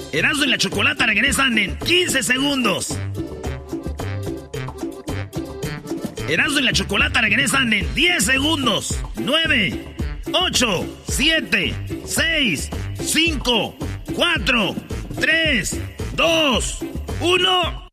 Erasmo y la Chocolata regresan en 15 segundos. Erasmo y la Chocolata regresan en 10 segundos. 9, 8, 7, 6, 5, 4, 3, 2, 1...